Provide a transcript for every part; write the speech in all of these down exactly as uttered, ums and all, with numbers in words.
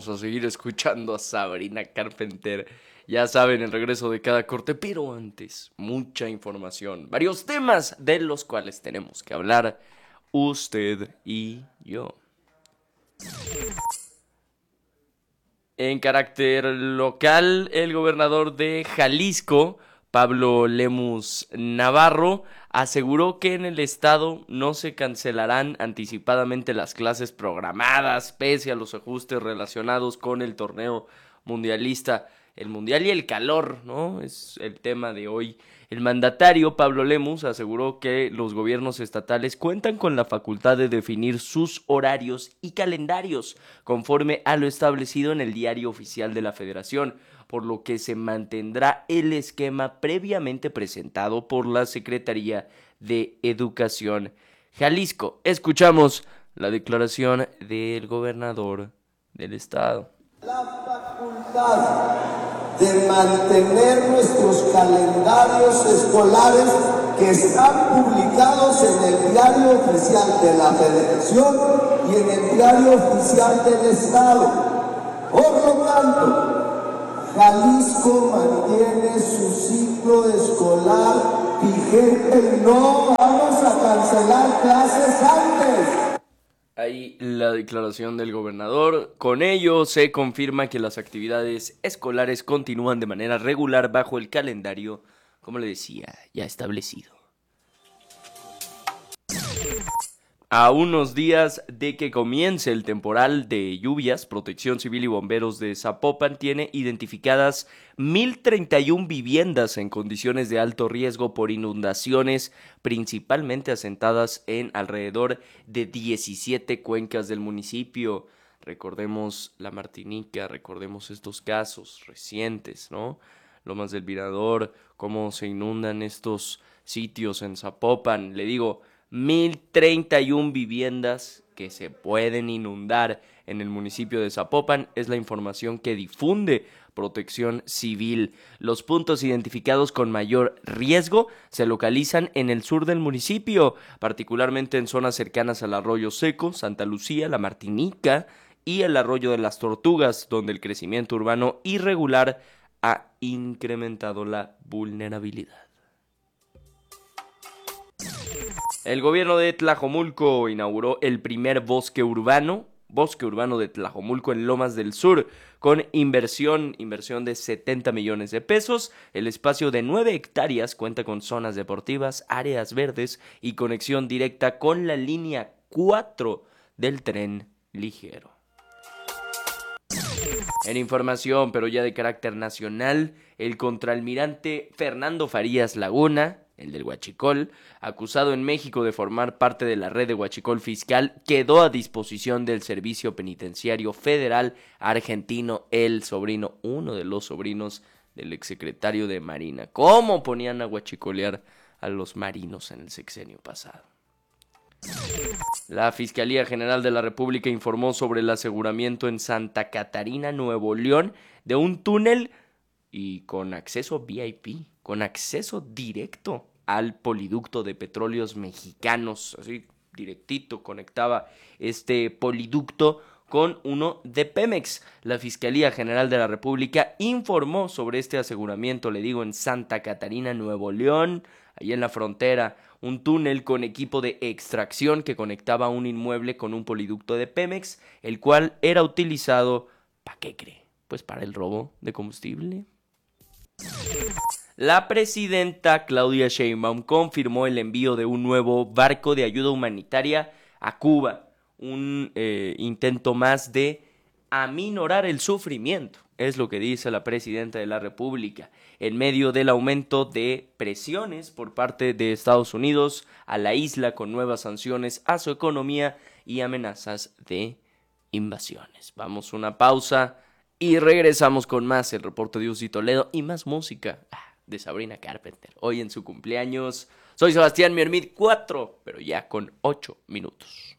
vamos a seguir escuchando a Sabrina Carpenter. Ya saben, el regreso de cada corte, pero antes, mucha información. Varios temas de los cuales tenemos que hablar usted y yo. En carácter local, el gobernador de Jalisco, Pablo Lemus Navarro, aseguró que en el estado no se cancelarán anticipadamente las clases programadas, pese a los ajustes relacionados con el torneo mundialista. El mundial y el calor, ¿no? Es el tema de hoy. El mandatario Pablo Lemus aseguró que los gobiernos estatales cuentan con la facultad de definir sus horarios y calendarios conforme a lo establecido en el Diario Oficial de la Federación, por lo que se mantendrá el esquema previamente presentado por la Secretaría de Educación. Jalisco, escuchamos la declaración del gobernador del estado. La facultad de mantener nuestros calendarios escolares que están publicados en el Diario Oficial de la Federación y en el Diario Oficial del Estado. Por lo tanto, Jalisco mantiene su ciclo escolar vigente y no vamos a cancelar clases antes. Ahí la declaración del gobernador. Con ello se confirma que las actividades escolares continúan de manera regular bajo el calendario, como le decía, ya establecido. A unos días de que comience el temporal de lluvias, Protección Civil y Bomberos de Zapopan tiene identificadas mil treinta y una viviendas en condiciones de alto riesgo por inundaciones, principalmente asentadas en alrededor de diecisiete cuencas del municipio. Recordemos la Martinica, recordemos estos casos recientes, ¿no? Lomas del Mirador, cómo se inundan estos sitios en Zapopan. Le digo, mil treinta y una viviendas que se pueden inundar en el municipio de Zapopan, es la información que difunde Protección Civil. Los puntos identificados con mayor riesgo se localizan en el sur del municipio, particularmente en zonas cercanas al Arroyo Seco, Santa Lucía, La Martinica y el Arroyo de las Tortugas, donde el crecimiento urbano irregular ha incrementado la vulnerabilidad. El gobierno de Tlajomulco inauguró el primer bosque urbano, bosque urbano de Tlajomulco en Lomas del Sur, con inversión, inversión de setenta millones de pesos. El espacio de nueve hectáreas cuenta con zonas deportivas, áreas verdes y conexión directa con la línea cuatro del tren ligero. En información, pero ya de carácter nacional, el contraalmirante Fernando Farías Laguna, el del Huachicol, acusado en México de formar parte de la red de Huachicol fiscal, quedó a disposición del Servicio Penitenciario Federal argentino, el sobrino, uno de los sobrinos del exsecretario de Marina. ¿Cómo ponían a huachicolear a los marinos en el sexenio pasado? La Fiscalía General de la República informó sobre el aseguramiento en Santa Catarina, Nuevo León, de un túnel y con acceso V I P, con acceso directo al poliducto de Petróleos Mexicanos. Así directito conectaba este poliducto con uno de Pemex. La Fiscalía General de la República informó sobre este aseguramiento, le digo, en Santa Catarina, Nuevo León, ahí en la frontera, un túnel con equipo de extracción que conectaba un inmueble con un poliducto de Pemex, el cual era utilizado, ¿para qué cree? Pues para el robo de combustible. La presidenta Claudia Sheinbaum confirmó el envío de un nuevo barco de ayuda humanitaria a Cuba, un eh, intento más de aminorar el sufrimiento, es lo que dice la presidenta de la República, en medio del aumento de presiones por parte de Estados Unidos a la isla con nuevas sanciones a su economía y amenazas de invasiones. Vamos a una pausa y regresamos con más, el reporte de Uzi Toledo y más música de Sabrina Carpenter. Hoy en su cumpleaños, soy Sebastián Miermid, cuatro, pero ya con ocho minutos.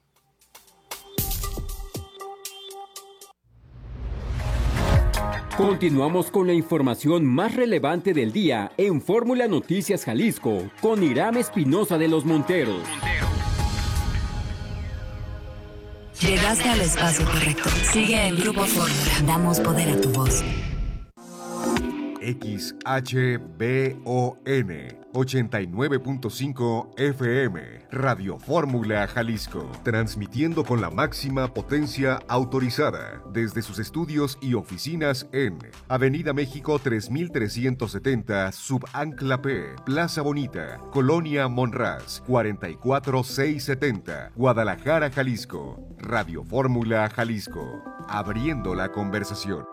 Continuamos con la información más relevante del día en Fórmula Noticias Jalisco, con Iram Espinosa de los Monteros. Llegaste al espacio correcto. Sigue el Grupo Fórmula. Damos poder a tu voz. X H B O N ochenta y nueve punto cinco F M, Radio Fórmula Jalisco, transmitiendo con la máxima potencia autorizada desde sus estudios y oficinas en Avenida México tres mil trescientos setenta, Subancla P, Plaza Bonita, Colonia Monraz, cuarenta y cuatro mil seiscientos setenta, Guadalajara, Jalisco. Radio Fórmula Jalisco, abriendo la conversación.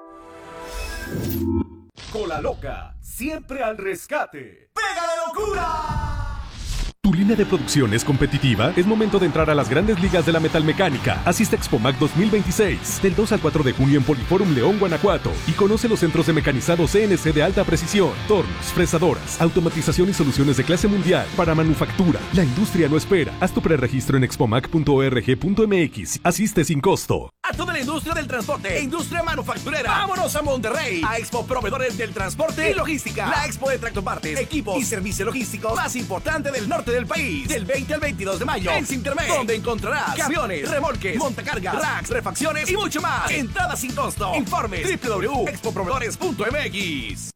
Cola Loca, siempre al rescate. ¡Pégale locura! ¿Tu línea de producción es competitiva? Es momento de entrar a las grandes ligas de la metalmecánica. Asiste a Expomac dos mil veintiséis, del dos al cuatro de junio en Poliforum León, Guanajuato, y conoce los centros de mecanizados C N C de alta precisión, tornos, fresadoras, automatización y soluciones de clase mundial para manufactura. La industria no espera. Haz tu preregistro en expomac punto org punto m x. Asiste sin costo. A toda la industria del transporte e industria manufacturera, vámonos a Monterrey, a Expo Proveedores del Transporte y Logística, la expo de tractopartes, equipos y servicios logísticos más importante del norte del país, del veinte al veintidós de mayo en Cintermex, donde encontrarás camiones, remolques, montacargas, racks, refacciones y mucho más. Entrada sin costo. Informes doble u doble u doble u punto expo proveedores punto m x.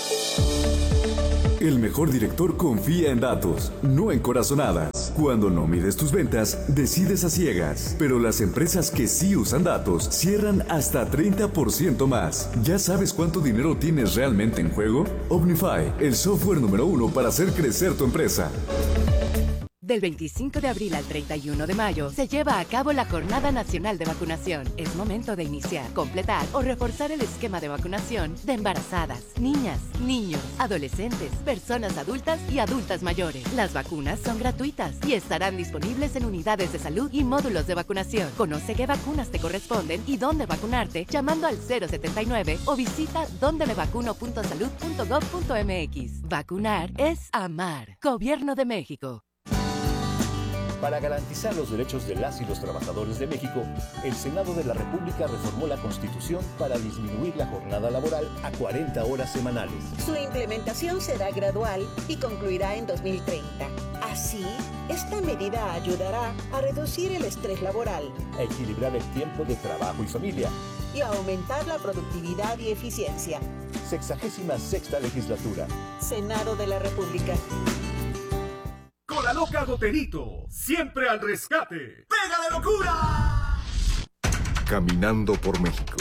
El mejor director confía en datos, no en corazonadas. Cuando no mides tus ventas, decides a ciegas. Pero las empresas que sí usan datos cierran hasta treinta por ciento más. ¿Ya sabes cuánto dinero tienes realmente en juego? Omnify, el software número uno para hacer crecer tu empresa. Del veinticinco de abril al treinta y uno de mayo se lleva a cabo la Jornada Nacional de Vacunación. Es momento de iniciar, completar o reforzar el esquema de vacunación de embarazadas, niñas, niños, adolescentes, personas adultas y adultas mayores. Las vacunas son gratuitas y estarán disponibles en unidades de salud y módulos de vacunación. Conoce qué vacunas te corresponden y dónde vacunarte llamando al cero setenta y nueve o visita donde me vacuno punto salud punto gov punto m x. Vacunar es amar. Gobierno de México. Para garantizar los derechos de las y los trabajadores de México, el Senado de la República reformó la Constitución para disminuir la jornada laboral a cuarenta horas semanales. Su implementación será gradual y concluirá en dos mil treinta. Así, esta medida ayudará a reducir el estrés laboral, a equilibrar el tiempo de trabajo y familia y a aumentar la productividad y eficiencia. Sexagésima sexta legislatura. Senado de la República. Cola Loca Goterito, siempre al rescate. ¡Pégale locura! Caminando por México.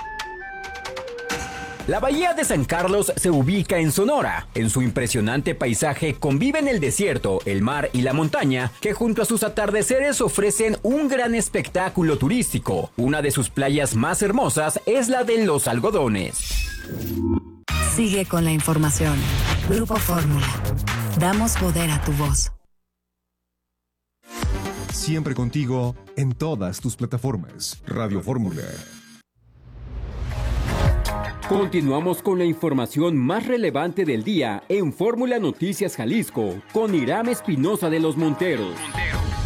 La Bahía de San Carlos se ubica en Sonora. En su impresionante paisaje conviven el desierto, el mar y la montaña, que junto a sus atardeceres ofrecen un gran espectáculo turístico. Una de sus playas más hermosas es la de Los Algodones. Sigue con la información. Grupo Fórmula. Damos poder a tu voz. Siempre contigo en todas tus plataformas. Radio Fórmula. Continuamos con la información más relevante del día en Fórmula Noticias Jalisco con Hiram Espinosa de los Monteros.